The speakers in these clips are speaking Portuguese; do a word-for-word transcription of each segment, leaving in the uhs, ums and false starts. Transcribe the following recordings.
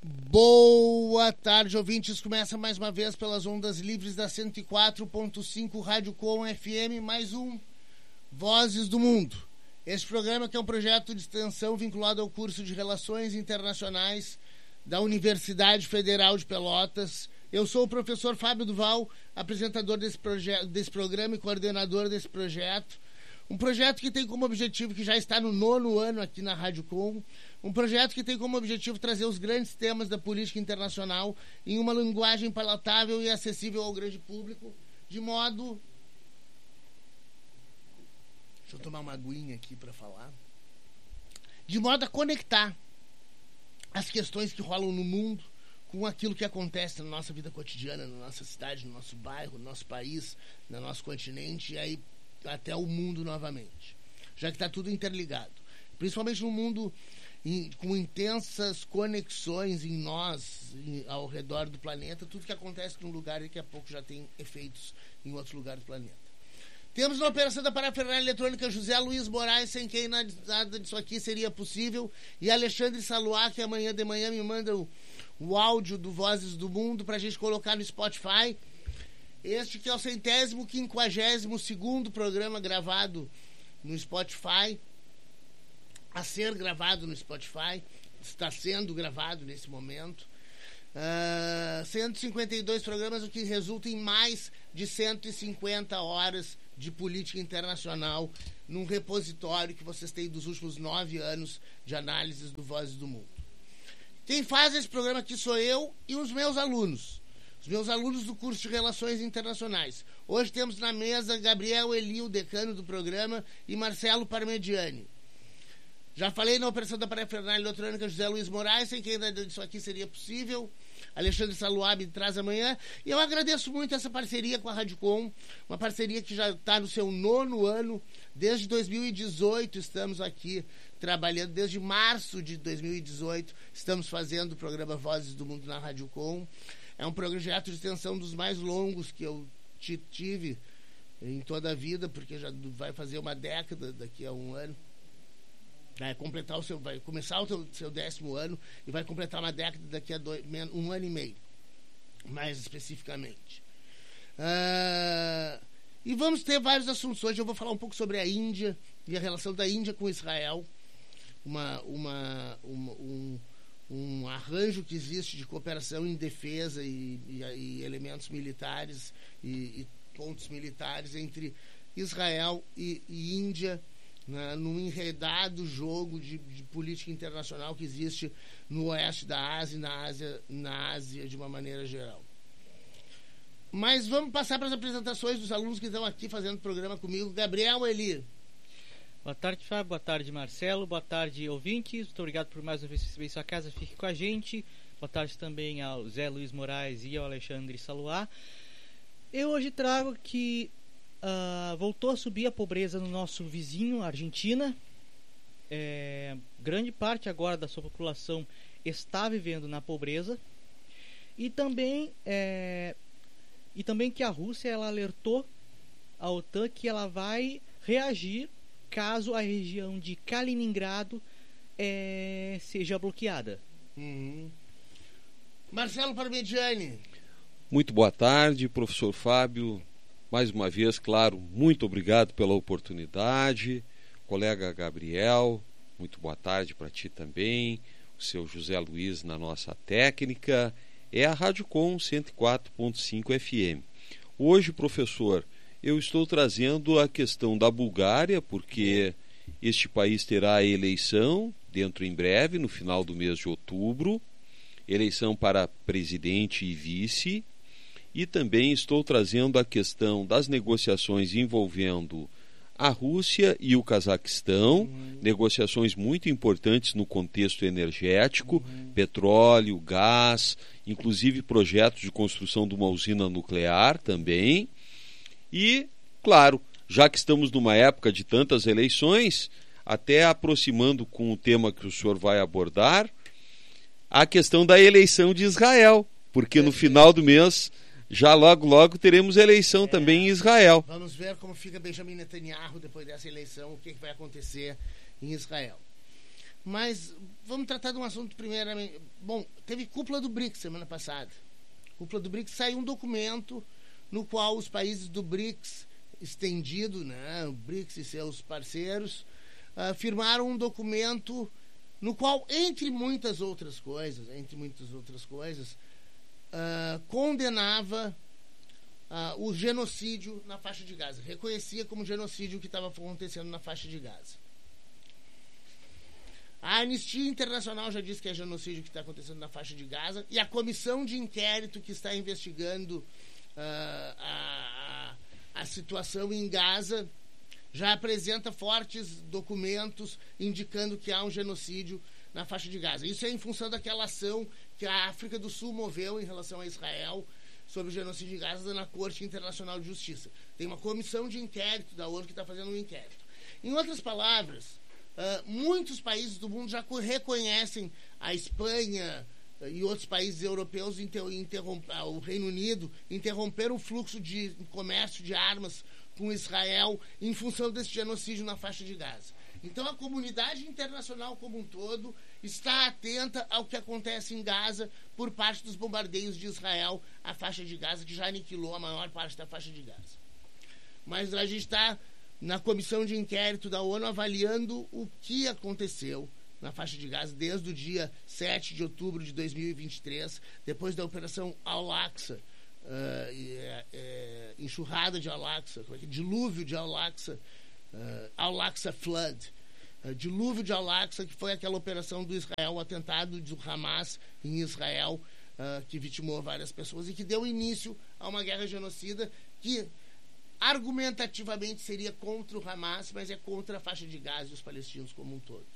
Boa tarde, ouvintes. Começa mais uma vez pelas ondas livres da cento e quatro ponto cinco Rádio Com F M, mais um Vozes do Mundo. Este programa que é um projeto de extensão vinculado ao curso de Relações Internacionais da Universidade Federal de Pelotas. Eu sou o professor Fábio Duval, apresentador desse, proje- desse programa e coordenador desse projeto. Um projeto que tem como objetivo, que já está no nono ano aqui na Rádio Com, um projeto que tem como objetivo trazer os grandes temas da política internacional em uma linguagem palatável e acessível ao grande público, de modo... Deixa eu tomar uma aguinha aqui para falar. De modo a conectar as questões que rolam no mundo com aquilo que acontece na nossa vida cotidiana, na nossa cidade, no nosso bairro, no nosso país, no nosso continente e aí até o mundo novamente, já que está tudo interligado, principalmente no mundo in, com intensas conexões em nós, em, ao redor do planeta. Tudo que acontece num lugar daqui a pouco já tem efeitos em outros lugares do planeta. Temos na operação da parafernália eletrônica José Luiz Moraes, sem quem nada disso aqui seria possível, e Alexandre Saluá, que amanhã de manhã me manda o, o áudio do Vozes do Mundo para a gente colocar no Spotify. Este que é o centésimo, quinquagésimo segundo programa gravado no Spotify, a ser gravado no Spotify, está sendo gravado nesse momento. Uh, cento e cinquenta e dois programas, o que resulta em mais de cento e cinquenta horas de política internacional num repositório que vocês têm dos últimos nove anos de análises do Vozes do Mundo. Quem faz esse programa aqui sou eu e os meus alunos. Os meus alunos do curso de Relações Internacionais. Hoje temos na mesa Gabriel Eli, o decano do programa, e Marcelo Parmediani. Já falei na operação da parafernália eletrônica José Luiz Moraes, sem quem nada disso aqui seria possível. Alexandre Saluá me traz amanhã. E eu agradeço muito essa parceria com a Rádio Com, uma parceria que já está no seu nono ano. Desde dois mil e dezoito estamos aqui trabalhando, desde março de dois mil e dezoito estamos fazendo o programa Vozes do Mundo na Rádio Com. É um projeto de extensão dos mais longos que eu tive em toda a vida, porque já vai fazer uma década daqui a um ano. Vai completar o seu, vai começar o seu, seu décimo ano e vai completar uma década daqui a dois, um ano e meio, mais especificamente. Uh, e vamos ter vários assuntos hoje. Eu vou falar um pouco sobre a Índia e a relação da Índia com Israel, uma, uma, uma um um arranjo que existe de cooperação em defesa e, e, e elementos militares e, e pontos militares entre Israel e, e Índia, né, num enredado jogo de, de política internacional que existe no oeste da Ásia e na Ásia, na Ásia de uma maneira geral. Mas vamos passar para as apresentações dos alunos que estão aqui fazendo o programa comigo. Gabriel Eli. Boa tarde, Fábio. Boa tarde, Marcelo. Boa tarde, ouvintes. Muito obrigado por mais uma vez receber sua casa. Fique com a gente. Boa tarde também ao Zé Luiz Moraes e ao Alexandre Saluá. Eu hoje trago que uh, voltou a subir a pobreza no nosso vizinho, Argentina. É, grande parte agora da sua população está vivendo na pobreza. E também, é, e também que a Rússia ela alertou a OTAN que ela vai reagir caso a região de Kaliningrado é, seja bloqueada. Uhum. Marcelo Parmediani. Muito boa tarde, professor Fábio. Mais uma vez, claro, muito obrigado pela oportunidade. Colega Gabriel, muito boa tarde para ti também. O seu José Luiz na nossa técnica. É a Rádio Com cento e quatro ponto cinco F M. Hoje, professor, eu estou trazendo a questão da Bulgária, porque este país terá a eleição dentro em breve, no final do mês de outubro, eleição para presidente e vice, e também estou trazendo a questão das negociações envolvendo a Rússia e o Cazaquistão, uhum. negociações muito importantes no contexto energético, uhum. petróleo, gás, inclusive projetos de construção de uma usina nuclear também. E, claro, já que estamos numa época de tantas eleições, até aproximando com o tema que o senhor vai abordar, a questão da eleição de Israel, porque no final do mês, já logo, logo teremos eleição é, também em Israel. Vamos ver como fica Benjamin Netanyahu depois dessa eleição, o que vai acontecer em Israel. Mas vamos tratar de um assunto primeiramente. Bom, teve cúpula do BRICS semana passada. Cúpula do BRICS, saiu um documento no qual os países do BRICS estendido, né, o BRICS e seus parceiros, uh, firmaram um documento no qual, entre muitas outras coisas, entre muitas outras coisas, uh, condenava uh, o genocídio na faixa de Gaza, reconhecia como genocídio o que estava acontecendo na faixa de Gaza. A Anistia Internacional já disse que é genocídio o que está acontecendo na faixa de Gaza, e a comissão de inquérito que está investigando uh, a, a, a situação em Gaza já apresenta fortes documentos indicando que há um genocídio na faixa de Gaza. Isso é em função daquela ação que a África do Sul moveu em relação a Israel sobre o genocídio de Gaza na Corte Internacional de Justiça. Tem uma comissão de inquérito da ONU que está fazendo um inquérito. Em outras palavras, Uh, muitos países do mundo já reconhecem a Espanha uh, e outros países europeus, inter, uh, o Reino Unido, interromperam o fluxo de comércio de armas com Israel em função desse genocídio na faixa de Gaza. Então a comunidade internacional como um todo está atenta ao que acontece em Gaza por parte dos bombardeios de Israel à faixa de Gaza, que já aniquilou a maior parte da faixa de Gaza. Mas a gente está na comissão de inquérito da ONU avaliando o que aconteceu na faixa de Gaza desde o dia sete de outubro de dois mil e vinte e três, depois da operação Al-Aqsa, uh, é, é, enxurrada de Al-Aqsa, dilúvio de Al-Aqsa, uh, Al-Aqsa Flood, uh, dilúvio de Al-Aqsa, que foi aquela operação do Israel, o atentado do Hamas em Israel, uh, que vitimou várias pessoas e que deu início a uma guerra genocida que argumentativamente seria contra o Hamas, mas é contra a faixa de Gaza e os palestinos como um todo.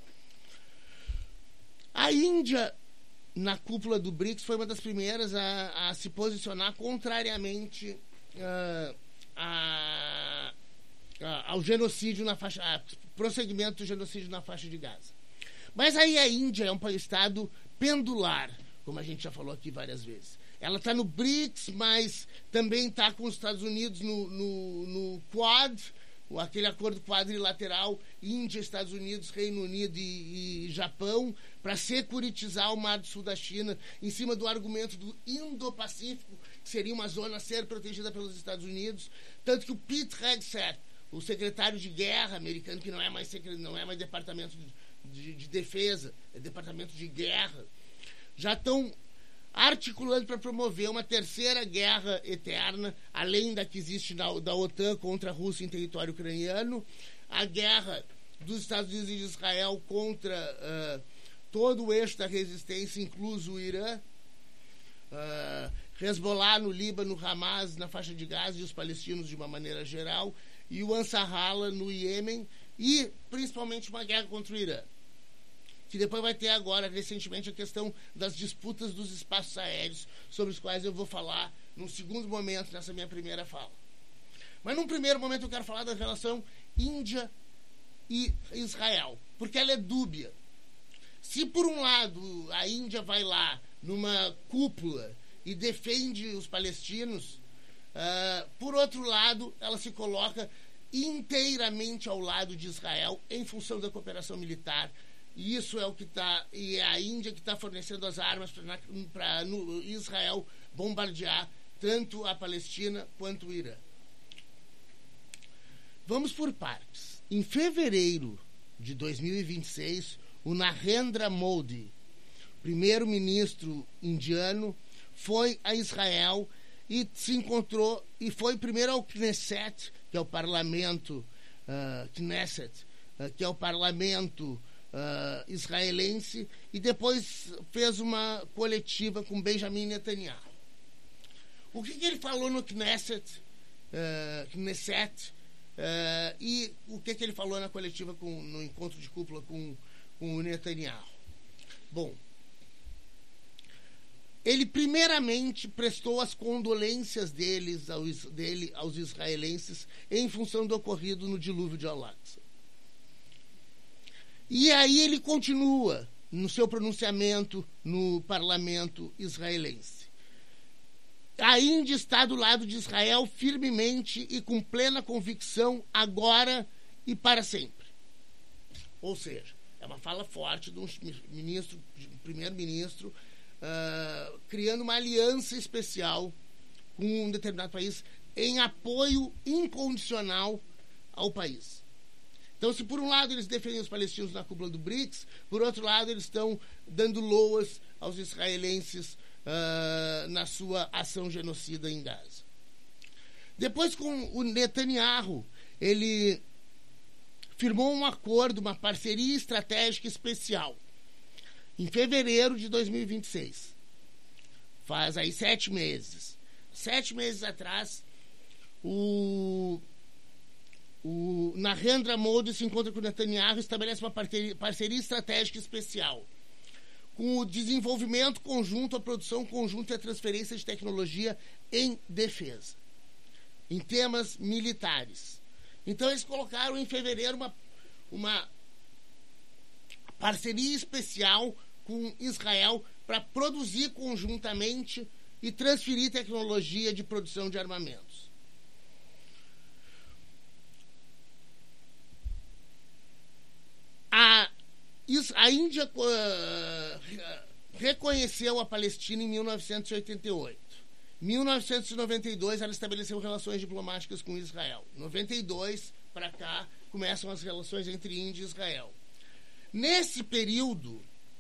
A Índia, na cúpula do BRICS, foi uma das primeiras a, a se posicionar contrariamente uh, a, a, ao genocídio na faixa, a prosseguimento do genocídio na faixa de Gaza. Mas aí a Índia é um estado pendular, como a gente já falou aqui várias vezes. Ela está no BRICS, mas também está com os Estados Unidos no, no, no Quad, aquele acordo quadrilateral Índia, Estados Unidos, Reino Unido e, e Japão, para securitizar o Mar do Sul da China, em cima do argumento do Indo-Pacífico, que seria uma zona a ser protegida pelos Estados Unidos. Tanto que o Pete Hegseth, o secretário de guerra americano, que não é mais, não é mais departamento de, de, de defesa, é departamento de guerra, já estão articulando para promover uma terceira guerra eterna, além da que existe na, da OTAN contra a Rússia em território ucraniano, a guerra dos Estados Unidos e de Israel contra uh, todo o eixo da resistência, incluso o Irã, uh, Hezbollah no Líbano, Hamas na faixa de Gaza e os palestinos de uma maneira geral, e o Ansarallah no Iêmen, e principalmente uma guerra contra o Irã. Que depois vai ter agora, recentemente, a questão das disputas dos espaços aéreos, sobre os quais eu vou falar num segundo momento, nessa minha primeira fala. Mas num primeiro momento eu quero falar da relação Índia e Israel, porque ela é dúbia. Se por um lado a Índia vai lá numa cúpula e defende os palestinos, uh, por outro lado ela se coloca inteiramente ao lado de Israel em função da cooperação militar. E isso é o que está. E é a Índia que está fornecendo as armas para Israel bombardear tanto a Palestina quanto o Irã. Vamos por partes. Em fevereiro de dois mil e vinte e seis, o Narendra Modi, primeiro-ministro indiano, foi a Israel e se encontrou e foi primeiro ao Knesset, que é o parlamento uh, Knesset, uh, que é o parlamento Uh, israelense, e depois fez uma coletiva com Benjamin Netanyahu. O que, que ele falou no Knesset, uh, Knesset uh, e o que, que ele falou na coletiva, com, no encontro de cúpula com, com o Netanyahu? Bom, ele primeiramente prestou as condolências deles aos, dele aos israelenses em função do ocorrido no dilúvio de Al-Aqsa. E aí ele continua no seu pronunciamento no parlamento israelense. A Índia está do lado de Israel firmemente e com plena convicção, agora e para sempre. Ou seja, É uma fala forte de um ministro, de um primeiro-ministro, uh, criando uma aliança especial com um determinado país em apoio incondicional ao país. Então, se por um lado eles defendem os palestinos na cúpula do BRICS, por outro lado eles estão dando loas aos israelenses uh, na sua ação genocida em Gaza. Depois, com o Netanyahu, ele firmou um acordo, uma parceria estratégica especial, em fevereiro de dois mil e vinte e seis. Faz aí sete meses. Sete meses atrás, o... O Narendra Modi se encontra com o Netanyahu e estabelece uma parceria, parceria estratégica especial com o desenvolvimento conjunto, a produção conjunta e a transferência de tecnologia em defesa, em temas militares. Então eles colocaram em fevereiro uma, uma parceria especial com Israel para produzir conjuntamente e transferir tecnologia de produção de armamentos. A, a Índia uh, reconheceu a Palestina em mil novecentos e oitenta e oito. Em mil novecentos e noventa e dois, ela estabeleceu relações diplomáticas com Israel. Em noventa e dois, para cá, começam as relações entre Índia e Israel. Nesse período,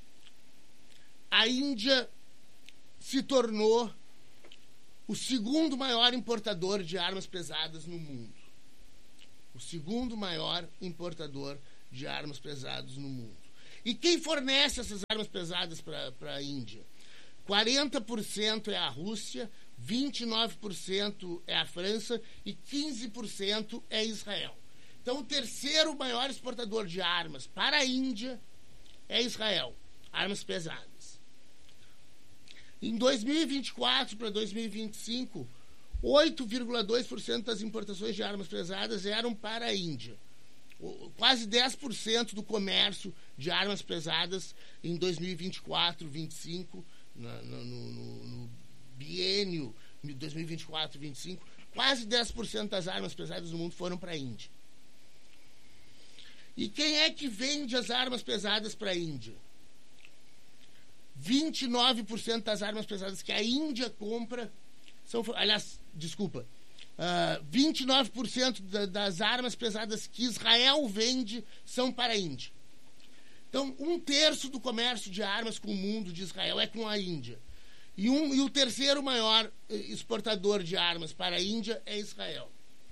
a Índia se tornou o segundo maior importador de armas pesadas no mundo. O segundo maior importador de armas pesadas no mundo. E quem fornece essas armas pesadas para a Índia? quarenta por cento é a Rússia, vinte e nove por cento é a França e quinze por cento é Israel. Então, o terceiro maior exportador de armas para a Índia é Israel. Armas pesadas. Em dois mil e vinte e quatro para dois mil e vinte e cinco, oito vírgula dois por cento das importações de armas pesadas eram para a Índia. Quase dez por cento do comércio de armas pesadas em dois mil e vinte e quatro, vinte e cinco, no, no, no, no biênio dois mil e vinte e quatro, vinte e cinco, quase dez por cento das armas pesadas do mundo foram para a Índia. E quem é que vende as armas pesadas para a Índia? vinte e nove por cento das armas pesadas que a Índia compra são... Aliás, desculpa... Uh, vinte e nove por cento da, das armas pesadas que Israel vende são para a Índia. Então, um terço do comércio de armas com o mundo de Israel é com a Índia. E, um, e o terceiro maior exportador de armas para a Índia é Israel.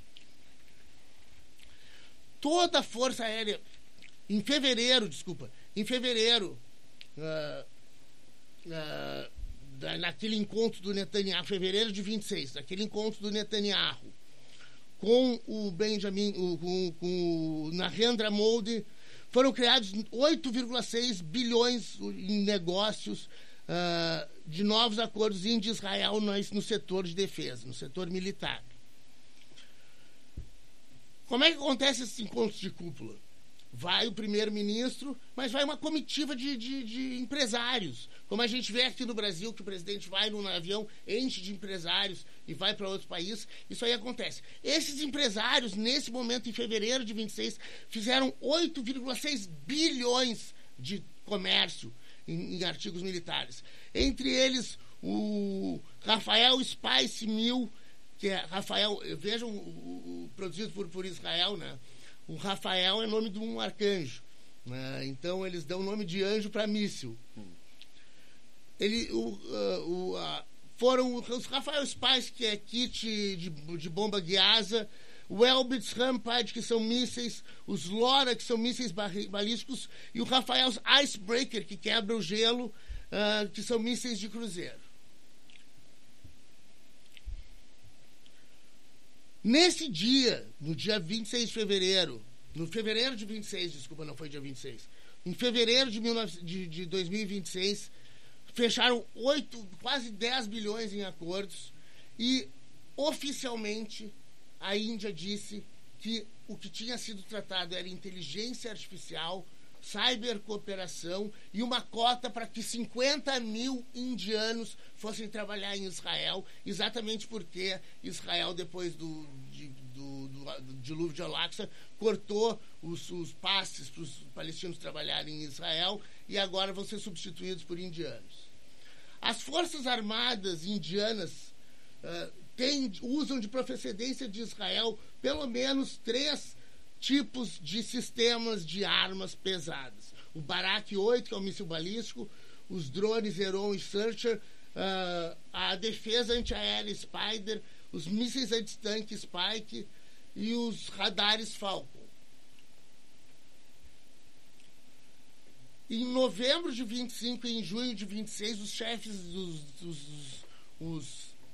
Toda a Força Aérea... Em fevereiro, desculpa, em fevereiro... Uh, uh, naquele encontro do Netanyahu, fevereiro de vinte e seis, naquele encontro do Netanyahu com o Benjamin, o, com, com o Narendra Modi, foram criados oito vírgula seis bilhões em negócios uh, de novos acordos Índia-Israel no, no setor de defesa, no setor militar. Como é que acontece esses encontros de cúpula? Vai o primeiro-ministro, mas vai uma comitiva de, de, de empresários. Como a gente vê aqui no Brasil, que o presidente vai num avião, enche de empresários e vai para outro país, isso aí acontece. Esses empresários, nesse momento, em fevereiro de vinte e seis, fizeram oito vírgula seis bilhões de comércio em, em artigos militares. Entre eles, o Rafael Spice Mill, que é Rafael, vejam, o, o, produzido por, por Israel, né? O Rafael é nome de um arcanjo, né? Então eles dão o nome de anjo para míssil. Ele, o, uh, o, uh, foram os Rafael Spice, que é kit de, de bomba guiasa, o Elbitz Rampage, que são mísseis, os Lora, que são mísseis balísticos, e o Rafael Icebreaker, que quebra o gelo, uh, que são mísseis de cruzeiro. Nesse dia, no dia vinte e seis de fevereiro, no fevereiro de vinte e seis, desculpa, não foi dia vinte e seis, em fevereiro de, mil e novecentos, de, de dois mil e vinte e seis, fecharam oito, quase dez bilhões em acordos e, oficialmente, a Índia disse que o que tinha sido tratado era inteligência artificial, cybercooperação e uma cota para que cinquenta mil indianos fossem trabalhar em Israel, exatamente porque Israel, depois do, de, do, do, do dilúvio de Al-Aqsa, cortou os, os passes para os palestinos trabalharem em Israel e agora vão ser substituídos por indianos. As forças armadas indianas uh, têm, usam de procedência de Israel pelo menos três tipos de sistemas de armas pesadas. O Barak oito, que é o míssil balístico, os drones Heron e Searcher, uh, a defesa antiaérea Spider, os mísseis antitanque Spike e os radares Falcon. Em novembro de vinte e cinco e em junho de vinte e seis, os chefes dos os, os,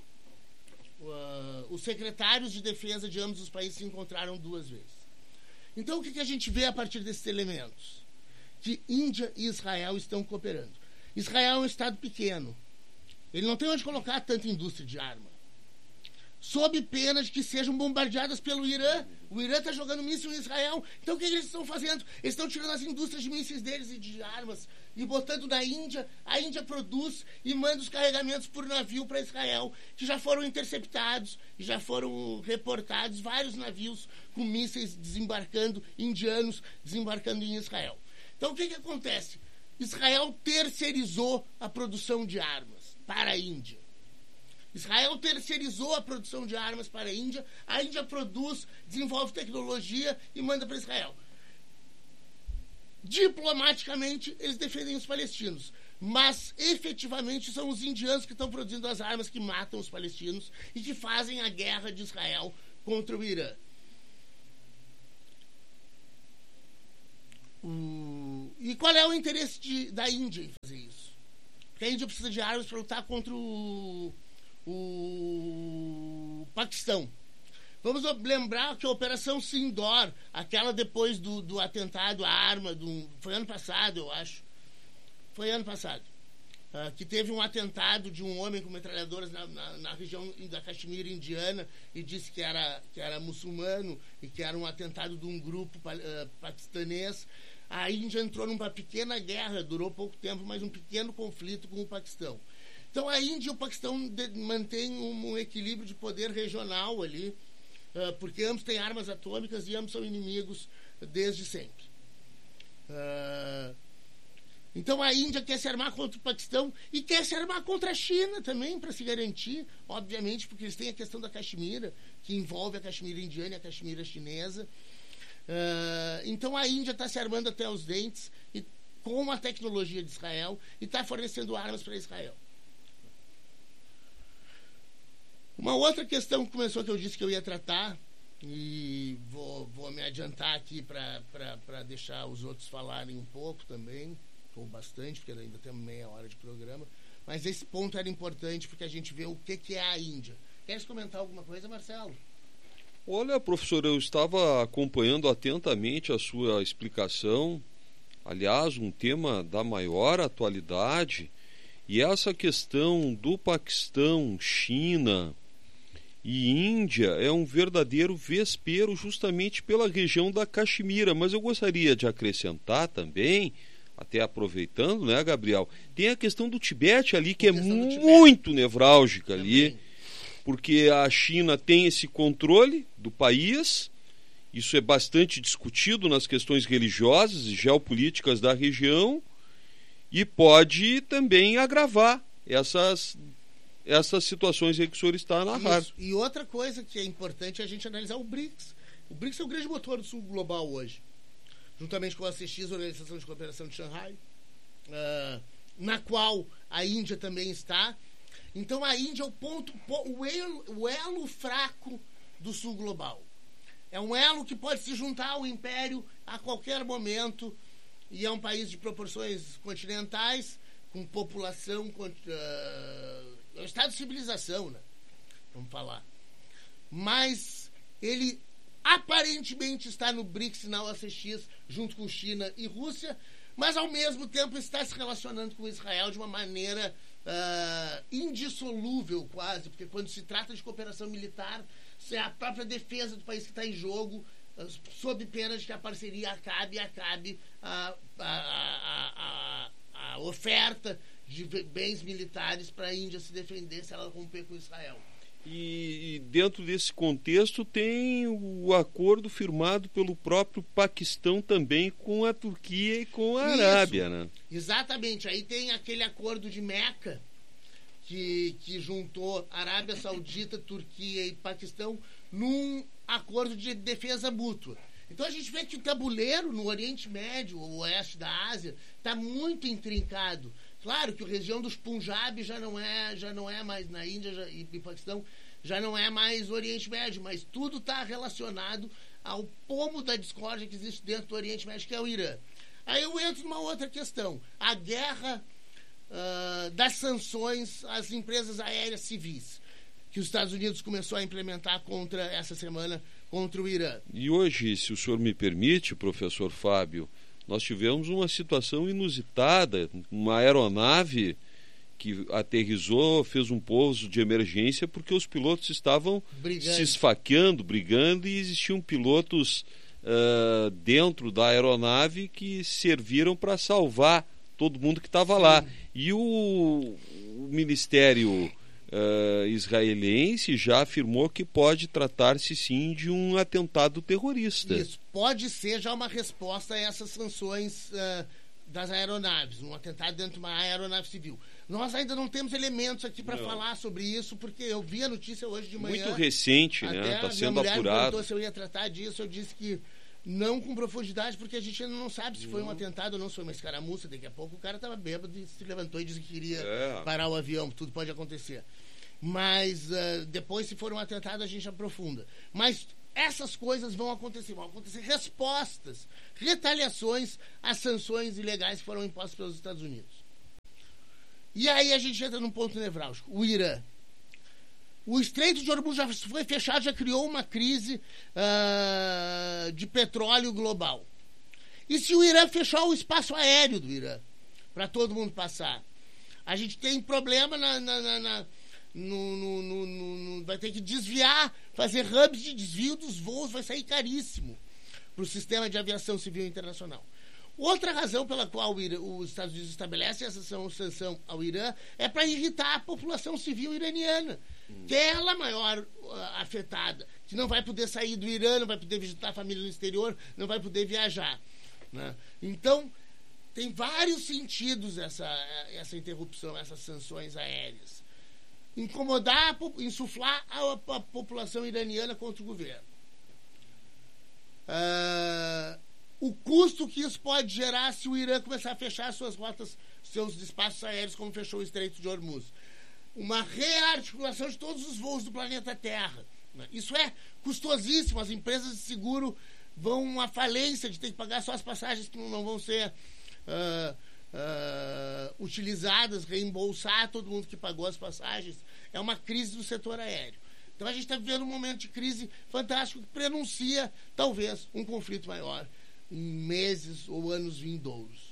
uh, os secretários de defesa de ambos os países se encontraram duas vezes. Então, o que, que a gente vê a partir desses elementos? Que Índia e Israel estão cooperando. Israel é um estado pequeno. Ele não tem onde colocar tanta indústria de arma. Sob pena de que sejam bombardeadas pelo Irã. O Irã está jogando míssil em Israel. Então, o que, que eles estão fazendo? Eles estão tirando as indústrias de mísseis deles e de armas e botando na Índia. A Índia produz e manda os carregamentos por navio para Israel, que já foram interceptados e já foram reportados vários navios com mísseis desembarcando, indianos desembarcando em Israel. Então, o que, que acontece? Israel terceirizou a produção de armas para a Índia. Israel terceirizou a produção de armas para a Índia. A Índia produz, desenvolve tecnologia e manda para Israel. Diplomaticamente, eles defendem os palestinos. Mas, efetivamente, são os indianos que estão produzindo as armas que matam os palestinos e que fazem a guerra de Israel contra o Irã. O... E qual é o interesse de, da Índia em fazer isso? Porque a Índia precisa de armas para lutar contra o, o Paquistão. Vamos lembrar que a Operação Sindoor, aquela depois do, do atentado à arma, do, foi ano passado, eu acho. Foi ano passado. Uh, que teve um atentado de um homem com metralhadoras na, na, na região da Caxemira indiana e disse que era, que era muçulmano e que era um atentado de um grupo uh, paquistanês. A Índia entrou numa pequena guerra, durou pouco tempo, mas um pequeno conflito com o Paquistão. Então a Índia e o Paquistão de, mantêm um, um equilíbrio de poder regional ali, uh, porque ambos têm armas atômicas e ambos são inimigos desde sempre. Uh, Então a Índia quer se armar contra o Paquistão e quer se armar contra a China também, para se garantir, obviamente, porque eles têm a questão da Caxemira, que envolve a Caxemira indiana e a Caxemira chinesa. Uh, então a Índia está se armando até os dentes e, com a tecnologia de Israel e está fornecendo armas para Israel. Uma outra questão que começou, que eu disse que eu ia tratar, e vou, vou me adiantar aqui para deixar os outros falarem um pouco também, ou bastante, porque ainda temos meia hora de programa, mas esse ponto era importante porque a gente vê o que, que é a Índia. Queres comentar alguma coisa, Marcelo? Olha, professor, eu estava acompanhando atentamente a sua explicação, aliás, um tema da maior atualidade, e essa questão do Paquistão, China e Índia é um verdadeiro vespeiro justamente pela região da Caxemira, mas eu gostaria de acrescentar também, até aproveitando, né, Gabriel, tem a questão do Tibete ali, que é muito nevrálgica ali, porque a China tem esse controle do país, isso é bastante discutido nas questões religiosas e geopolíticas da região, e pode também agravar essas, essas situações aí que o senhor está a narrar. Isso. E outra coisa que é importante é a gente analisar o BRICS. O BRICS é o grande motor do sul global hoje, juntamente com a C X, Organização de Cooperação de Xangai, uh, na qual a Índia também está. Então a Índia é o ponto, o elo, o elo fraco do sul global. É um elo que pode se juntar ao império a qualquer momento, e é um país de proporções continentais, com população, uh, é um estado de civilização, né? Vamos falar. Mas ele aparentemente está no BRICS e na O A C X, junto com China e Rússia, mas ao mesmo tempo está se relacionando com Israel de uma maneira uh, indissolúvel quase, porque quando se trata de cooperação militar, se é a própria defesa do país que está em jogo, sob pena de que a parceria acabe e acabe a, a, a, a, a oferta de bens militares para a Índia se defender se ela romper com Israel. E, e dentro desse contexto tem o acordo firmado pelo próprio Paquistão também com a Turquia e com a Isso, Arábia, né? Exatamente. Aí tem aquele acordo de Meca que, que juntou Arábia Saudita, Turquia e Paquistão num acordo de defesa mútua. Então a gente vê que o tabuleiro no Oriente Médio, o oeste da Ásia, está muito intrincado. Claro que a região dos Punjab já não é, já não é mais na Índia já, e, e Paquistão, já não é mais Oriente Médio, mas tudo está relacionado ao pomo da discórdia que existe dentro do Oriente Médio, que é o Irã. Aí eu entro numa outra questão, a guerra uh, das sanções às empresas aéreas civis, que os Estados Unidos começou a implementar contra essa semana contra o Irã. E hoje, se o senhor me permite, professor Fábio, nós tivemos uma situação inusitada, uma aeronave que aterrissou, fez um pouso de emergência porque os pilotos estavam brigando. se esfaqueando, brigando, e existiam pilotos uh, dentro da aeronave que serviram para salvar todo mundo que estava lá. E o, o Ministério Uh, israelense já afirmou que pode tratar-se sim de um atentado terrorista. Isso, pode ser já uma resposta a essas sanções uh, das aeronaves, um atentado dentro de uma aeronave civil. Nós ainda não temos elementos aqui para falar sobre isso, porque eu vi a notícia hoje de manhã. Muito recente, né? Está sendo apurado. Me perguntou se eu ia tratar disso, eu disse que não com profundidade, porque a gente ainda não sabe se foi um atentado ou não, se foi uma escaramuça. Daqui a pouco o cara estava bêbado e se levantou e disse que queria é. parar o avião. Tudo pode acontecer. Mas uh, depois, se for um atentado, a gente aprofunda. Mas essas coisas vão acontecer. Vão acontecer respostas, retaliações às sanções ilegais que foram impostas pelos Estados Unidos. E aí a gente entra num ponto nevrálgico. O Irã. O Estreito de Hormuz já foi fechado, já criou uma crise uh, de petróleo global. E se o Irã fechar o espaço aéreo do Irã, para todo mundo passar, a gente tem problema na, na, na, na, no, no, no, no, vai ter que desviar, fazer hubs de desvio dos voos, vai sair caríssimo para o sistema de aviação civil internacional. Outra razão pela qual o Irã, os Estados Unidos estabelecem essa sanção ao Irã é para irritar a população civil iraniana, que é ela maior uh, afetada, que não vai poder sair do Irã, não vai poder visitar a família no exterior, não vai poder viajar, né? Então, tem vários sentidos essa, essa interrupção, essas sanções aéreas. Incomodar, insuflar a, a população iraniana contra o governo. Uh, o custo que isso pode gerar se o Irã começar a fechar suas rotas, seus espaços aéreos, como fechou o Estreito de Hormuz. Uma rearticulação de todos os voos do planeta Terra. Isso é custosíssimo. As empresas de seguro vão à falência de ter que pagar só as passagens que não vão ser uh, uh, utilizadas, reembolsar todo mundo que pagou as passagens. É uma crise do setor aéreo. Então a gente está vivendo um momento de crise fantástico que prenuncia, talvez, um conflito maior em meses ou anos vindouros.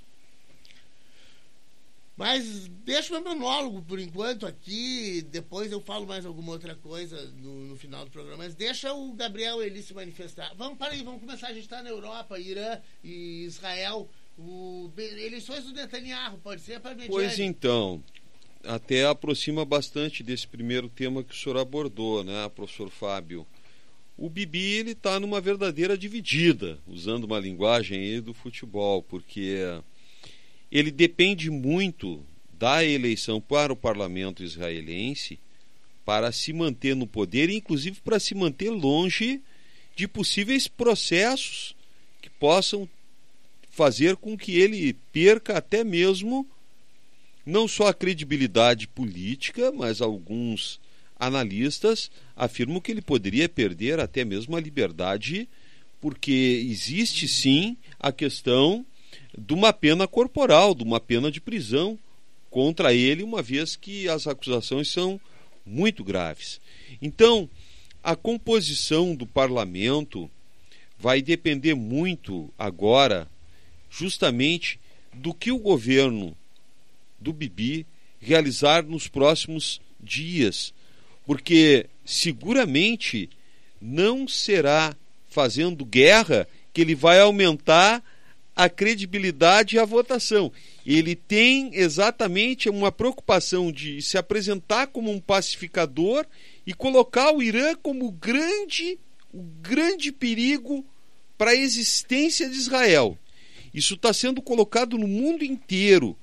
Mas deixa o meu monólogo por enquanto aqui, depois eu falo mais alguma outra coisa no, no final do programa, mas deixa o Gabriel Eli se manifestar. Vamos, para aí, vamos começar, a gente está na Europa, Irã e Israel, o, eleições do Netanyahu, pode ser para mediar? Pois então, até aproxima bastante desse primeiro tema que o senhor abordou, né, professor Fábio? O Bibi, ele está numa verdadeira dividida, usando uma linguagem aí do futebol, porque ele depende muito da eleição para o parlamento israelense para se manter no poder, inclusive para se manter longe de possíveis processos que possam fazer com que ele perca até mesmo não só a credibilidade política, mas alguns analistas afirmam que ele poderia perder até mesmo a liberdade, porque existe sim a questão de uma pena corporal, de uma pena de prisão contra ele, uma vez que as acusações são muito graves. Então, a composição do parlamento vai depender muito agora, justamente, do que o governo do Bibi realizar nos próximos dias, porque seguramente não será fazendo guerra que ele vai aumentar a credibilidade e a votação. Ele tem exatamente uma preocupação de se apresentar como um pacificador e colocar o Irã como grande, o grande perigo para a existência de Israel. Isso está sendo colocado no mundo inteiro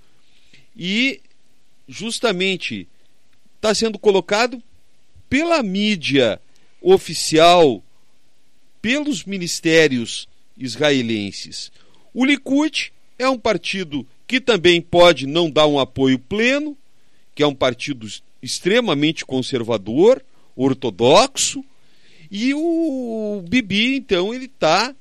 e justamente está sendo colocado pela mídia oficial, pelos ministérios israelenses. O Likud é um partido que também pode não dar um apoio pleno, que é um partido extremamente conservador, ortodoxo, e o Bibi, então, ele está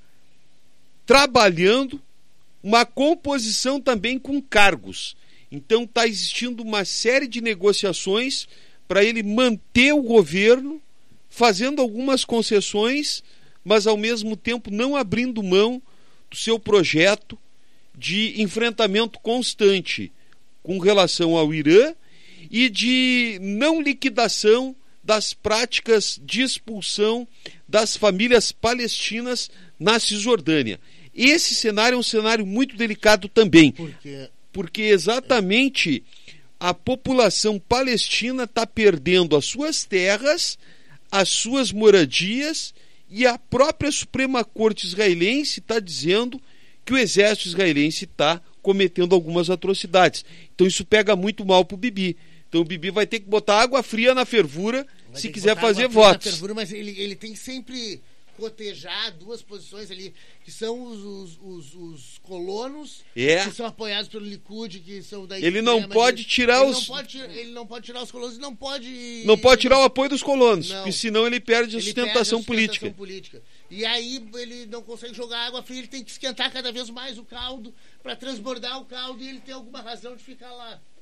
trabalhando uma composição também com cargos. Então está existindo uma série de negociações para ele manter o governo, fazendo algumas concessões, mas ao mesmo tempo não abrindo mão do seu projeto de enfrentamento constante com relação ao Irã e de não liquidação das práticas de expulsão das famílias palestinas na Cisjordânia. Esse cenário é um cenário muito delicado também, Porque, porque exatamente a população palestina está perdendo as suas terras, as suas moradias, e a própria Suprema Corte israelense está dizendo que o exército israelense está cometendo algumas atrocidades. Então isso pega muito mal para o Bibi. Então o Bibi vai ter que botar água fria na fervura vai se ter que quiser botar fazer água fria na votos. fervura, mas ele, ele tem sempre cotejar duas posições ali, que são os, os, os, os colonos, É. que são apoiados pelo Likud, que são da Ele não extrema pode direita. tirar ele os- Não pode, tirar- ele não pode tirar os colonos e não pode... Não pode tirar o apoio dos colonos, Não. porque senão ele perde a Ele sustentação, perde a sustentação política. política. E aí ele não consegue jogar água fria, ele tem que esquentar cada vez mais o caldo para transbordar o caldo e ele tem alguma razão de ficar lá.